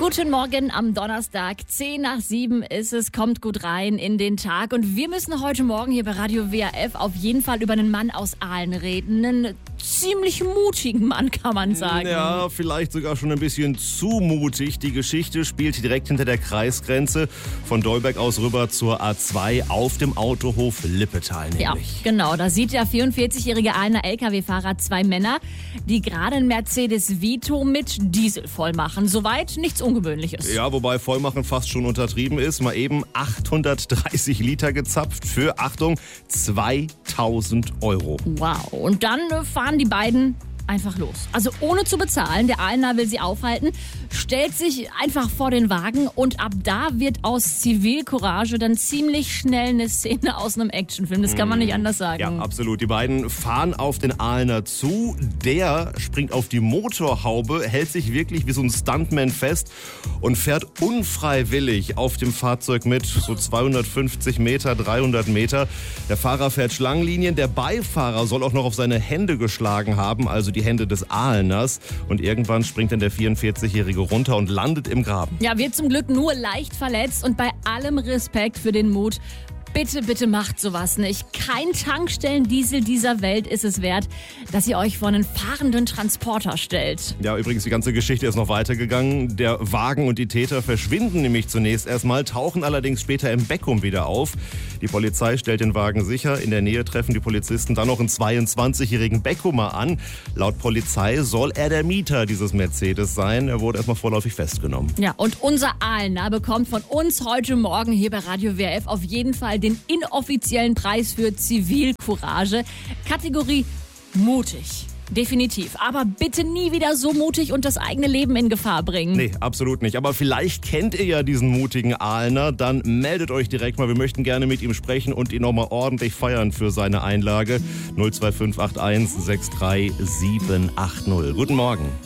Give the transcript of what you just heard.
Guten Morgen am Donnerstag, 6:10 ist es, kommt gut rein in den Tag. Und wir müssen heute Morgen hier bei Radio WRF auf jeden Fall über einen Mann aus Aalen reden. Einen ziemlich mutigen Mann, kann man sagen. Ja, vielleicht sogar schon ein bisschen zu mutig. Die Geschichte spielt direkt hinter der Kreisgrenze von Dolberg aus rüber zur A2 auf dem Autohof Lippetal nämlich. Ja, genau. Da sieht der 44-jährige Aalener LKW-Fahrer zwei Männer, die gerade einen Mercedes Vito mit Diesel voll machen. Soweit nichts Ungewöhnliches. Ja, wobei Vollmachen fast schon untertrieben ist. Mal eben 830 Liter gezapft für, Achtung, 2.000 Euro. Wow. Und dann fahren die beiden einfach los. Also ohne zu bezahlen. Der Aalener will sie aufhalten, stellt sich einfach vor den Wagen und ab da wird aus Zivilcourage dann ziemlich schnell eine Szene aus einem Actionfilm. Das kann man nicht anders sagen. Ja, absolut. Die beiden fahren auf den Aalener zu. Der springt auf die Motorhaube, hält sich wirklich wie so ein Stuntman fest und fährt unfreiwillig auf dem Fahrzeug mit. So 250 Meter, 300 Meter. Der Fahrer fährt Schlangenlinien. Der Beifahrer soll auch noch auf seine Hände geschlagen haben, also die Hände des Aaleners. Und irgendwann springt dann der 44-Jährige runter und landet im Graben. Ja, wird zum Glück nur leicht verletzt und bei allem Respekt für den Mut. Bitte, bitte macht sowas nicht. Kein Tankstellendiesel dieser Welt ist es wert, dass ihr euch vor einen fahrenden Transporter stellt. Ja, übrigens, die ganze Geschichte ist noch weitergegangen. Der Wagen und die Täter verschwinden nämlich zunächst erstmal, tauchen allerdings später im Beckum wieder auf. Die Polizei stellt den Wagen sicher. In der Nähe treffen die Polizisten dann noch einen 22-jährigen Beckumer an. Laut Polizei soll er der Mieter dieses Mercedes sein. Er wurde erstmal vorläufig festgenommen. Ja, und unser Aalener bekommt von uns heute Morgen hier bei Radio WRF auf jeden Fall den inoffiziellen Preis für Zivilcourage. Kategorie mutig. Definitiv. Aber bitte nie wieder so mutig und das eigene Leben in Gefahr bringen. Nee, absolut nicht. Aber vielleicht kennt ihr ja diesen mutigen Aalener. Dann meldet euch direkt mal. Wir möchten gerne mit ihm sprechen und ihn nochmal ordentlich feiern für seine Einlage. 02581 63780. Guten Morgen.